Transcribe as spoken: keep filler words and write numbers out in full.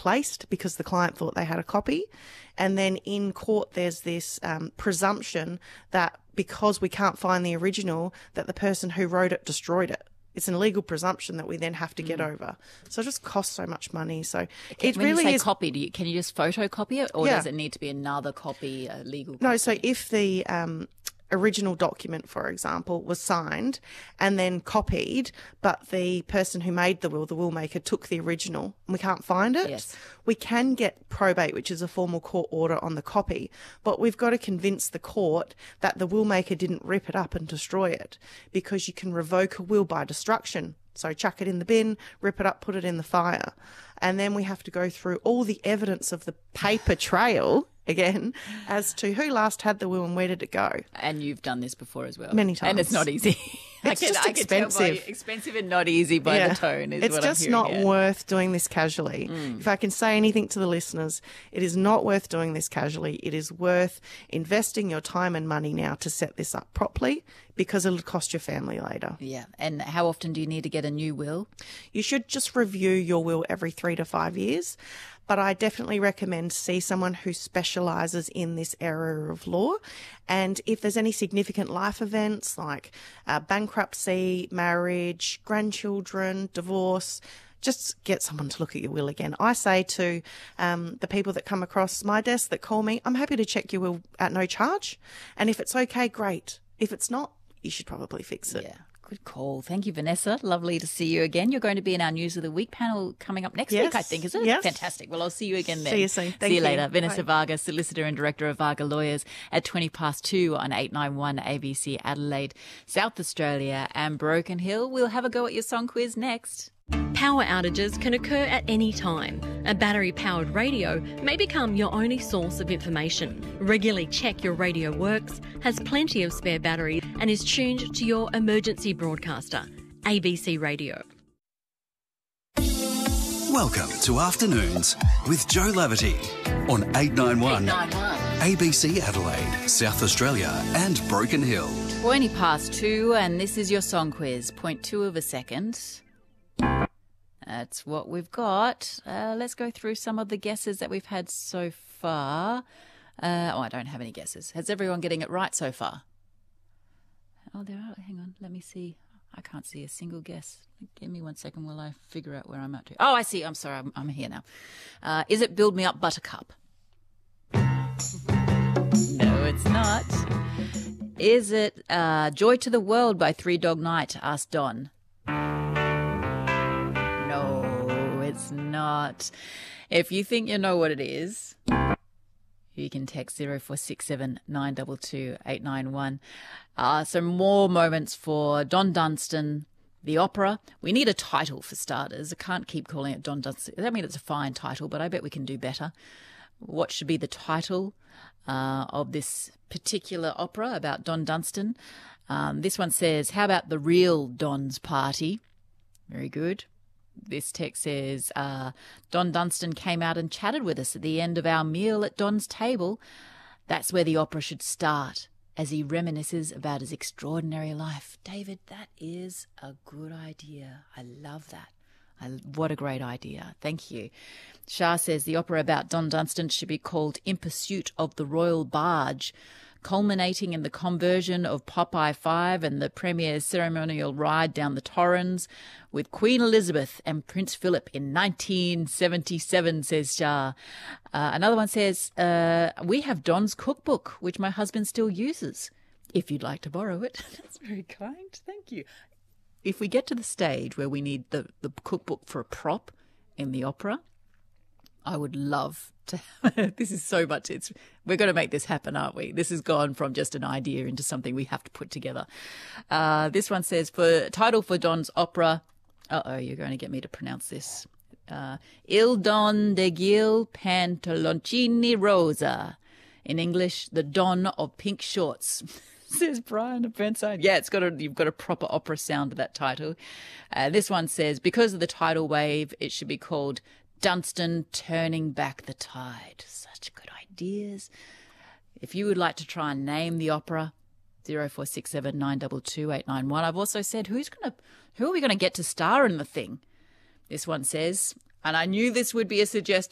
replaced because the client thought they had a copy. And then in court, there's this um, presumption that because we can't find the original, that the person who wrote it destroyed it. It's an illegal presumption that we then have to get mm. over. So it just costs so much money. So it when really you say is. Copy, do you, can you just photocopy it, or Yeah. does it need to be another copy, a legal copy? No, so if the um, original document, for example, was signed and then copied, but the person who made the will, the will maker, took the original and we can't find it, Yes. we can get probate, which is a formal court order on the copy, but we've got to convince the court that the will maker didn't rip it up and destroy it, because you can revoke a will by destruction. So chuck it in the bin, rip it up, put it in the fire. And then we have to go through all the evidence of the paper trail again as to who last had the will and where did it go. And you've done this before as well. Many times. And it's not easy. It's I can, just I can tell by- expensive. expensive and not easy by Yeah. the tone is it's what just I'm not hearing here. worth doing this casually. Mm. If I can say anything to the listeners, it is not worth doing this casually. It is worth investing your time and money now to set this up properly, because it'll cost your family later. Yeah. And how often do you need to get a new will? You should just review your will every three to five years. But I definitely recommend see someone who specialises in this area of law. And if there's any significant life events like uh, bankruptcy, marriage, grandchildren, divorce, just get someone to look at your will again. I say to um, the people that come across my desk that call me, I'm happy to check your will at no charge. And if it's okay, great. If it's not, you should probably fix it. Yeah. Good call. Thank you, Vanessa. Lovely to see you again. You're going to be in our News of the Week panel coming up next Yes. week, I think, is it? Yes. Fantastic. Well, I'll see you again then. See you soon. Thank see you, you. later. Vanessa Bye. Varga, Solicitor and Director of Varga Lawyers at twenty past two on eight ninety-one A B C Adelaide, South Australia and Broken Hill. We'll have a go at your song quiz next. Power outages can occur at any time. A battery-powered radio may become your only source of information. Regularly check your radio works, has plenty of spare battery and is tuned to your emergency broadcaster, A B C Radio. Welcome to Afternoons with Joe Laverty on eight ninety-one A B C Adelaide, South Australia and Broken Hill. twenty past two, and this is your song quiz. Point two of a second. That's what we've got. Uh, let's go through some of the guesses that we've had so far. Uh, oh, I don't have any guesses. Has everyone getting it right so far? Oh, there are. Hang on. Let me see. I can't see a single guess. Give me one second while I figure out where I'm at to. Oh, I see. I'm sorry. I'm, I'm here now. Uh, is it Build Me Up Buttercup? No, it's not. Is it uh, Joy to the World by Three Dog Night? Asked Don. No, it's not. If you think you know what it is, you can text zero four six seven nine two two eight nine one. Uh, some more moments for Don Dunstan, the opera. We need a title for starters. I can't keep calling it Don Dunstan. I mean, it's a fine title, but I bet we can do better. What should be the title uh, of this particular opera about Don Dunstan? Um, this one says, how about the real Don's party? Very good. This text says, uh, Don Dunstan came out and chatted with us at the end of our meal at Don's table. That's where the opera should start, as he reminisces about his extraordinary life. David, that is a good idea. I love that. I, what a great idea. Thank you. Shah says the opera about Don Dunstan should be called In Pursuit of the Royal Barge, culminating in the conversion of Popeye Five and the premier's ceremonial ride down the Torrens with Queen Elizabeth and Prince Philip in nineteen seventy-seven, says Shah. Uh, another one says, uh, we have Don's cookbook, which my husband still uses, if you'd like to borrow it. That's very kind. Thank you. If we get to the stage where we need the, the cookbook for a prop in the opera, I would love to. This is so much. It's we're going to make this happen, aren't we? This has gone from just an idea into something we have to put together. Uh, this one says for title for Don's opera. Uh oh, you're going to get me to pronounce this. Uh, Il Don de Gil Pantaloncini Rosa. In English, the Don of Pink Shorts. Says Brian of Burnside. Yeah, it's got a you've got a proper opera sound to that title. Uh, this one says because of the tidal wave, it should be called Dunstan Turning Back the Tide. Such good ideas. If you would like to try and name the opera, zero four six seven nine two two eight nine one. I've also said who's gonna who are we gonna get to star in the thing? This one says, and I knew this would be a suggestion.